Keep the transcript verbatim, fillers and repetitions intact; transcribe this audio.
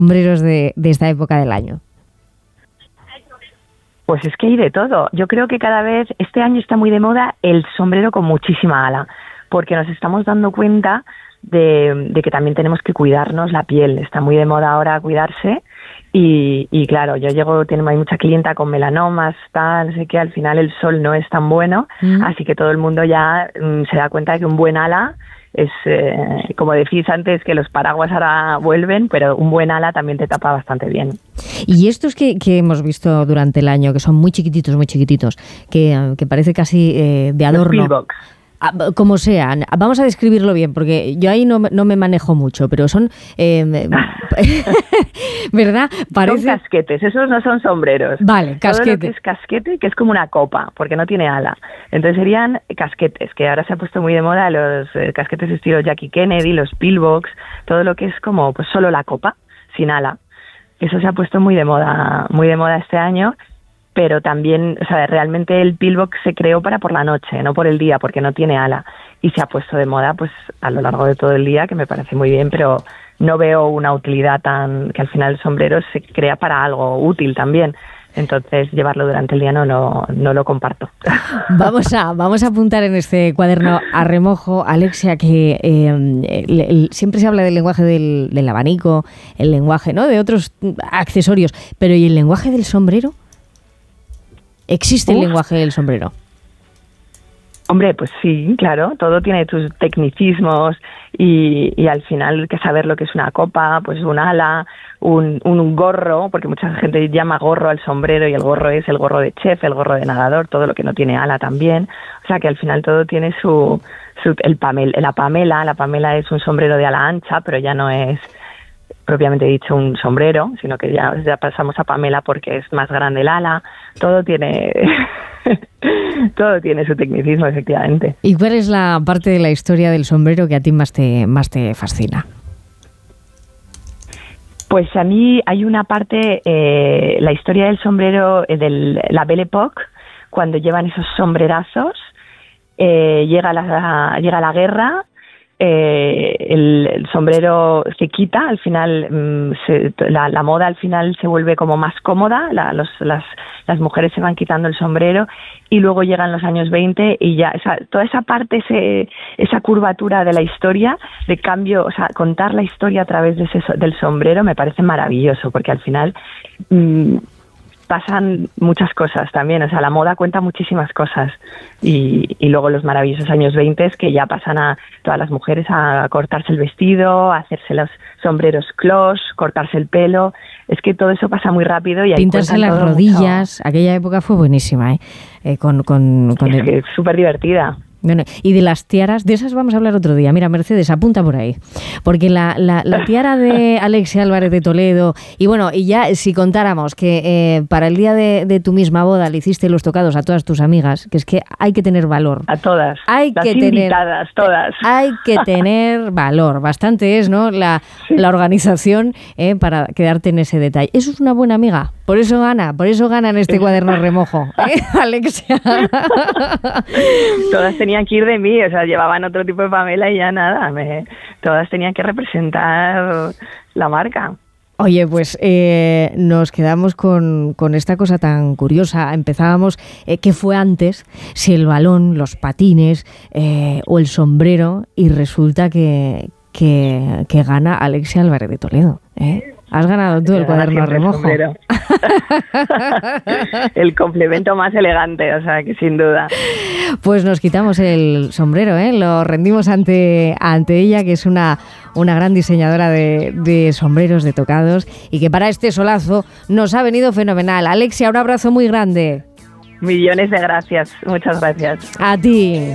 sombreros de, de esta época del año? Pues es que hay de todo. Yo creo que cada vez, este año está muy de moda el sombrero con muchísima ala, porque nos estamos dando cuenta de, de que también tenemos que cuidarnos la piel. Está muy de moda ahora cuidarse y, y claro, yo llego, tengo, hay mucha clienta con melanomas, tal, no sé qué, al final el sol no es tan bueno, mm. así que todo el mundo ya mm, se da cuenta de que un buen ala es, eh, como decís antes, que los paraguas ahora vuelven, pero un buen ala también te tapa bastante bien. Y estos que, que hemos visto durante el año, que son muy chiquititos, muy chiquititos, que, que parece casi eh, de adorno. Los pillbox. Como sean, vamos a describirlo bien, porque yo ahí no, no me manejo mucho, pero son, eh, ¿verdad? Parece... Son casquetes, esos no son sombreros. Vale, casquete. Todo lo que es casquete, que es como una copa, porque no tiene ala. Entonces serían casquetes, que ahora se ha puesto muy de moda los eh, casquetes estilo Jackie Kennedy, los pillbox, todo lo que es como pues solo la copa, sin ala. Eso se ha puesto muy de moda, muy de moda este año. Pero también, o sea, realmente el pillbox se creó para por la noche, no por el día, porque no tiene ala. Y se ha puesto de moda pues a lo largo de todo el día, que me parece muy bien, pero no veo una utilidad tan... que al final el sombrero se crea para algo útil también. Entonces, llevarlo durante el día no, no, no lo comparto. Vamos a, vamos a apuntar en este cuaderno a remojo, Alexia, que eh, el, el, siempre se habla del lenguaje del, del abanico, el lenguaje, ¿no?, de otros accesorios, pero ¿y el lenguaje del sombrero? ¿Existe el Uf. lenguaje del sombrero? Hombre, pues sí, claro, todo tiene sus tecnicismos y, y al final hay que saber lo que es una copa, pues un ala, un, un gorro, porque mucha gente llama gorro al sombrero y el gorro es el gorro de chef, el gorro de nadador, todo lo que no tiene ala también. O sea que al final todo tiene su... su el pamel, la pamela, la pamela es un sombrero de ala ancha, pero ya no es propiamente dicho un sombrero, sino que ya, ya pasamos a pamela porque es más grande el ala. Todo tiene todo tiene su tecnicismo, efectivamente. ¿Y cuál es la parte de la historia del sombrero que a ti más te más te fascina? Pues a mí hay una parte, eh, la historia del sombrero, eh, de la Belle Époque, cuando llevan esos sombrerazos, eh, llega la llega la guerra. Eh, el, el sombrero se quita, al final mmm, se, la, la moda al final se vuelve como más cómoda, la, los, las, las mujeres se van quitando el sombrero y luego llegan los años veinte y ya esa, toda esa parte, ese, esa curvatura de la historia, de cambio, o sea, contar la historia a través de ese, del sombrero me parece maravilloso, porque al final mmm, pasan muchas cosas también, o sea, la moda cuenta muchísimas cosas y, y luego los maravillosos años veinte que ya pasan a todas las mujeres a cortarse el vestido, a hacerse los sombreros cloche, cortarse el pelo, es que todo eso pasa muy rápido y ahí pintarse las rodillas, mucho. Aquella época fue buenísima, ¿eh? eh con, con, con es el... que es súper divertida. Bueno, y de las tiaras, de esas vamos a hablar otro día. Mira, Mercedes, apunta por ahí. Porque la, la, la tiara de Alexia Álvarez de Toledo, y bueno, y ya si contáramos que eh, para el día de, de tu misma boda le hiciste los tocados a todas tus amigas, que es que hay que tener valor. A todas, hay las que invitadas, tener, todas. Hay que tener valor. Bastante es, ¿no?, la, sí. la organización eh, para quedarte en ese detalle. Eso es una buena amiga. Por eso gana, por eso gana en este cuaderno remojo, ¿eh, Alexia? Todas tenían que ir de mí, o sea, llevaban otro tipo de Pamela y ya nada, me, todas tenían que representar la marca. Oye, pues eh, nos quedamos con, con esta cosa tan curiosa. Empezábamos, eh, ¿qué fue antes? Si el balón, los patines eh, o el sombrero, y resulta que, que, que gana Alexia Álvarez de Toledo, ¿eh? Has ganado tú el cuaderno remojo. El, el complemento más elegante, o sea, que sin duda. Pues nos quitamos el sombrero, ¿eh? Lo rendimos ante, ante ella, que es una, una gran diseñadora de, de sombreros, de tocados, y que para este solazo nos ha venido fenomenal. Alexia, un abrazo muy grande. Millones de gracias, muchas gracias. A ti.